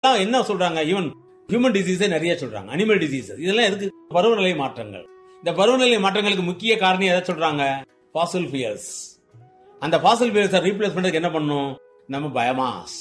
என்ன சொல்றாங்க, even human டிசீஸே நிறைய சொல்றாங்க, அனிமல் டிசீஸ். இதெல்லாம் எதுக்கு? பருவநிலை மாற்றங்கள். இந்த பருவநிலை மாற்றங்களுக்கு முக்கிய காரணம் எதை சொல்றாங்க? ஃபாசில் ஃபியூயல்ஸ். அந்த ஃபாசில் ஃபியூயல்ஸை ரீப்ளேஸ் பண்றதுக்கு என்ன பண்ணணும்? நம்ம பயோமாஸ்.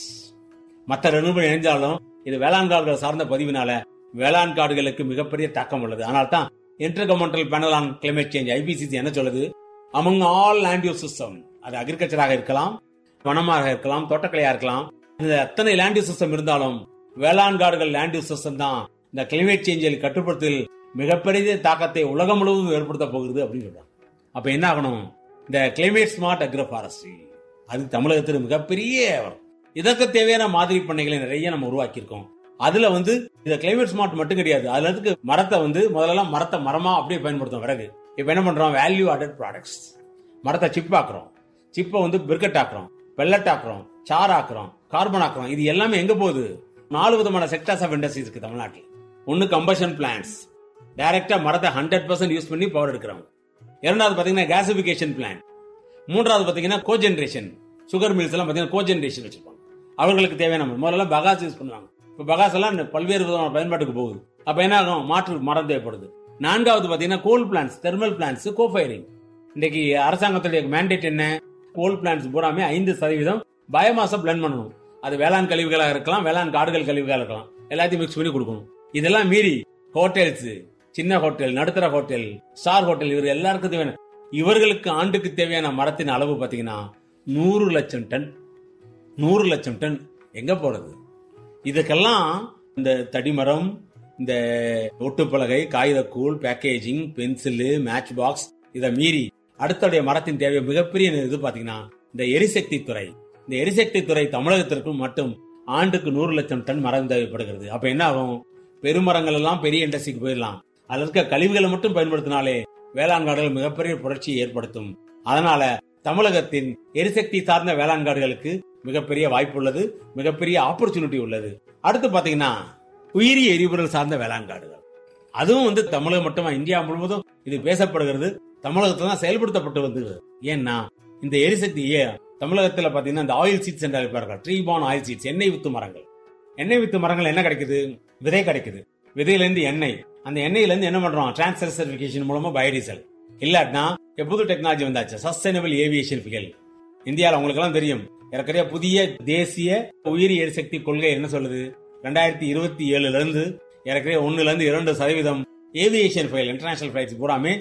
மற்ற ரெண்டு இணைஞ்சாலும் இது வேளாண் காடுகள் சார்ந்த பதிவினால வேளாண் காடுகளுக்கு மிகப்பெரிய தாக்கம் உள்ளது. அதனால தான் இன்டர்கவர்னமெண்டல் panel on climate change IPCC என்ன சொல்லுது? Among all land use system, அது அக்ரிகல்ச்சராக இருக்கலாம், வனமாக இருக்கலாம், தோட்டக்கலையா இருக்கலாம், இந்த அத்தனை லேண்ட் யூஸ் சிஸ்டம் இருந்தாலும் வேளாண் காடுகள் லேண்ட் யூஸ் சிஸ்டம் தான் இந்த கிளைமேட் சேஞ்சை கட்டுப்படுத்தல் மிகப்பெரிய தாக்கத்தை உலகம் முழுவதும் ஏற்படுத்த போகிறது அப்படின்னு சொல்றாங்க. அப்ப என்ன ஆகணும்? இந்த கிளைமேட் ஸ்மார்ட் அக்ரோ ஃபாரஸ்ட்ரி அது தமிழகத்தில் மிகப்பெரிய இதற்கு தேவையான மாதிரி பண்ணைகளை நிறைய நம்ம உருவாக்கி இருக்கோம். அதுல இந்த கிளைமேட் ஸ்மார்ட் மட்டும் கிடையாது, அதுல இருக்கு மரத்தை முதல்ல மரத்தை மரமா அப்படியே பயன்படுத்தும். விறகு இப்ப என்ன பண்றோம்? Value added products. மரத்தை சிப் ஆக்குறோம், சிப்பை பிரிக்கெட் ஆக்குறோம், பெல்லட் ஆக்குறோம், சார் ஆக்குறோம், கார்பன் ஆக்குறோம். இது எல்லாமே எங்க போகுது? 4 விதமான செக்டர்ஸ் ஆஃப் இண்டஸ்ட்ரீஸ் இருக்கு தமிழ்நாட்டில். ஒன்னு கம்பஷன் பிளான்ட்ஸ், டைரக்டா மரத்தை 100% யூஸ் பண்ணி பவர் எடுக்கிறவங்க. இரண்டாவது பாத்தீங்கன்னா கேசிபிகேஷன் பிளான்ட். மூன்றாவது பாத்தீங்கன்னா கோஜெனரேஷன். சுகர் மில்ஸ் எல்லாம் பாத்தீங்கன்னா கோஜெனரேஷன் வச்சிருப்பாங்க. அவர்களுக்கு தேவையான முதல்ல பகாஸ் யூஸ் பண்ணுவாங்க. இப்ப பகாஸ் எல்லாம் பல்வேறு விதமான பயன்பாட்டுக்கு போகுது. அப்ப என்ன ஆகும்? மாற்று மரம் தேவைப்படுது. நான்காவது பாத்தீங்கன்னா கோல் பிளான்ட்ஸ், தெர்மல் பிளான்ட்ஸ், கோஃபயரிங். இன்னைக்கு அரசாங்கத்துடைய மேண்டேட் என்ன? கோல் பிளான்ட்ஸ் பூராமே 5% பயோமாஸை பிளெண்ட் பண்ணணும். அது வேளாண் கழிவுகளாக இருக்கலாம், வேளாண் காடுகள் கழிவுகளாக இருக்கலாம், எல்லாத்தையும் மிக்ஸ் பண்ணி கொடுக்கணும். இதெல்லாம் மீறி ஹோட்டல்ஸ், சின்ன ஹோட்டல், நடுத்தர ஹோட்டல், ஸ்டார் ஹோட்டல், இவர் எல்லாருக்கும் தேவையான, இவர்களுக்கு ஆண்டுக்கு தேவையான மரத்தின் அளவு பாத்தீங்கன்னா 100 லட்சம் டன். 100 லட்சம் டன் எங்க போறது? இதுக்கெல்லாம் இந்த தடிமரம், இந்த ஒட்டுப்பலகை, காகிதக்கூழ், பேக்கேஜிங், பென்சில், மேட்ச் பாக்ஸ், இதை மீறி அடுத்தடைய மரத்தின் தேவை மிகப்பெரிய இது பாத்தீங்கன்னா இந்த எரிசக்தி துறை. இந்த எரிசக்தி துறை தமிழகத்திற்கு மட்டும் ஆண்டுக்கு 100 லட்சம் டன் மரம் தேவைப்படுகிறது. அப்ப என்ன ஆகும்? பெருமரங்கள் எல்லாம் பெரிய இண்டஸ்ட்ரிக்கு போயிடலாம். அதுல இருக்க கழிவுகளை மட்டும் பயன்படுத்தினாலே வேளாண் காடுகள் மிகப்பெரிய புரட்சியை ஏற்படுத்தும். அதனால தமிழகத்தின் எரிசக்தி சார்ந்த வேளாண் காடுகளுக்கு மிகப்பெரிய வாய்ப்பு உள்ளது, மிகப்பெரிய ஆப்பர்ச்சுனிட்டி உள்ளது. அடுத்து பாத்தீங்கன்னா உயிரி எரிபொருள் சார்ந்த வேளாண் காடுகள். அதுவும் தமிழகம் மட்டுமா, இந்தியா முழுவதும் இது பேசப்படுகிறது. தமிழகத்துல தான் செயல்படுத்தப்பட்டு வந்தது. ஏன்னா இந்த எரிசக்தி தமிழகத்துல பாத்தீங்கன்னா இந்த ஆயில் சீட்ஸ் என்று அழைப்பார்கள், ட்ரீ பார்ன் ஆயில் சீட்ஸ், எண்ணெய் வித்து மரங்கள். எண்ணெய் வித்து மரங்கள் என்ன கிடைக்குது? விதை கிடைக்குது. விதையில இருந்து எண்ணெய், அந்த எண்ணெயில இருந்து என்ன பண்றோம்? டிரான்ஸ்ஃபர் சர்டிபிகேஷன் மூலமா பயோடீசல். இல்லாட்டினா புது டெக்னாலஜி வந்தாச்சு, சஸ்டைனபிள் ஏவியேஷன் ஃபியூயல். இந்தியாவில் உங்களுக்கு எல்லாம் தெரியும், ஏற்கனவே புதிய தேசிய உயிரி எரிசக்தி கொள்கை என்ன சொல்லுது? 2027 இருந்து ஏற்கனவே 1-2% ஏவியேஷன் ஃபியூயல், இன்டர்நேஷனல் பிளைட்ஸ் பூராமே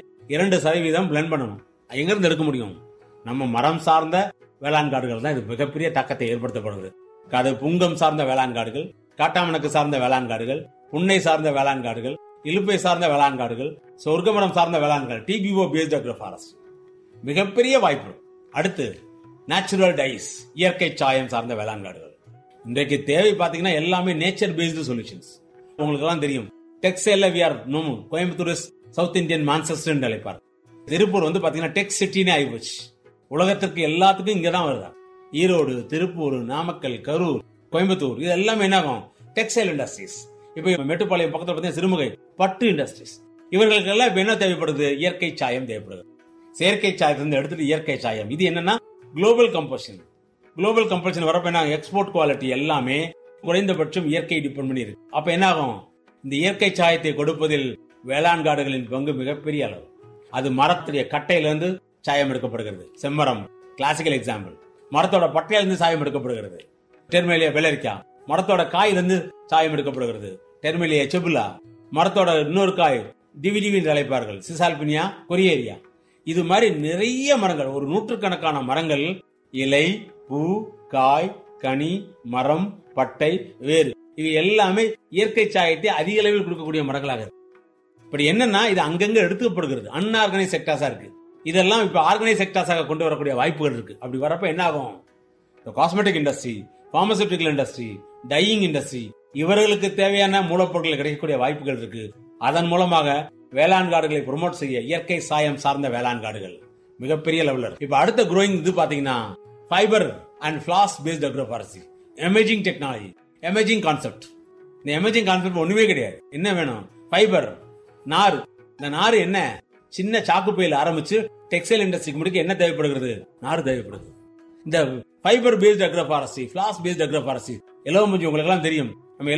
2% பிளெண்ட் பண்ணணும். எங்க இருந்து எடுக்க முடியும்? நம்ம மரம் சார்ந்த வேளாண் காடுகள் தான் இது மிகப்பெரிய தாக்கத்தை ஏற்படுத்தப்படுது. அது புங்கம் சார்ந்த வேளாண் காடுகள், காட்டாமணக்கு சார்ந்த வேளாண் காடுகள், புன்னை சார்ந்த வேளாண் காடுகள், இலுப்பை சார்ந்த வேளாண் காடுகள், சொர்க்கமரம் சார்ந்த வேளாண் காடுகள், TBO பேஸ்ட் அக்ரோ ஃபாரஸ்ட் மிகப்பெரிய வாய்ப்பு. அடுத்து நேச்சுரல் டைஸ், இயற்கை சாயம் சார்ந்த வேளாண் காடுகள். இன்றைக்கு தேவை பாத்தீங்கன்னா எல்லாமே நேச்சர் பேஸ்டு சொல்யூஷன்ஸ். உங்களுக்கு எல்லாம் தெரியும், textile Coimbatore south Indian Manchester அழைப்பார். Tiruppur பாத்தீங்கன்னா டெக் சிட்டினே ஆயிப்போச்சு. உலகத்திற்கு எல்லாத்துக்கும் இங்கதான் வருதா. ஈரோடு, திருப்பூர், நாமக்கல், கரூர், கோயம்புத்தூர், இது எல்லாமே என்ன ஆகும்? Textile industries. இப்ப மேட்டுப்பாளையம் பக்கத்துல பாத்தீங்கன்னா சிறுமுகை பட்டு இண்டஸ்ட்ரீஸ். இவர்களுக்கு எல்லாம் இப்ப என்ன தேவைப்படுது? இயற்கை சாயம் தேவைப்படுது. செயற்கை சாயத்திலிருந்து எடுத்துட்டு இயற்கை சாயம். இது என்னன்னா குளோபல் கம்பல்ஷன். குளோபல் கம்பல்ஷன் வரப்ப என்ன? எக்ஸ்போர்ட் குவாலிட்டி எல்லாமே குறைந்தபட்சம் இயற்கை டிபெண்ட் பண்ணி இருக்கு. அப்ப என்ன ஆகும்? இந்த இயற்கை சாயத்தை கொடுப்பதில் வேளாண் காடுகளின் பங்கு மிகப்பெரிய அளவு. அது மரத்துடைய கட்டையிலிருந்து சாயம் எடுக்கப்படுகிறது. செம்மரம் கிளாசிக்கல் எக்ஸாம்பிள். மரத்தோட பட்டையிலிருந்து சாயம் எடுக்கப்படுகிறது. டெர்மேலியா வெள்ளரிக்கா மரத்தோட காயிலிருந்து சாயம் எடுக்கப்படுகிறது. டெர்மேலியா செபுலா. மரத்தோட இன்னொரு காய் டிவிடிவி என்று அழைப்பார்கள், சிசால்பினியா கொரியேரியா. இது மாதிரி நிறைய மரங்கள், ஒரு 100கணக்கான மரங்கள், இலை, பூ, காய், கனி, மரம், பட்டை, வேறு, இது எல்லாமே இயற்கை சாயத்தை அதிக அளவில் கொடுக்கக்கூடிய மரங்களாக இருக்கு. இப்படி என்னன்னா இது அங்கங்க எடுத்துக்கப்படுகிறது. அன்ஆர்கனைஸ் செக்டார்ஸா இருக்கு. இதெல்லாம் இப்ப ஆர்கனைஸ் செக்டார்ஸாக கொண்டு வரக்கூடிய வாய்ப்புகள் இருக்கு. அப்படி வரப்ப என்ன ஆகும்? Cosmetic industry, pharmaceutical industry, dyeing industry, இவர்களுக்கு தேவையான மூலப்பொருட்கள் கிடைக்கக்கூடிய வாய்ப்புகள் இருக்கு. அதன் மூலமாக வேளாண் காடுகளை ப்ரொமோட் செய்ய இயற்கை சாயம் சார்ந்த வேளாண் காடுகள் மிகப்பெரிய லெவல்ல இருக்கு. இப்ப அடுத்த குரோயிங் இது பாத்தீங்கன்னா fibre and floss paste agro forestry. Emerging technology, emerging concept. இந்த எமர்ஜிங் கான்செப்ட் ஒண்ணுமே கிடையாது. என்ன வேணும்? ஃபைபர், நார். இந்த நார் என்ன? சின்ன சாக்கு பையில ஆரம்பிச்சு டெக்ஸ்டைல் இண்டஸ்ட்ரிக்கு முடிக்க என்ன தேவைப்படுகிறது? நார் தேவைப்படுது. இந்த fibre paste agro forestry, floss paste agro forestry, எல்லாம் உங்களுக்கு எல்லாம் தெரியும்.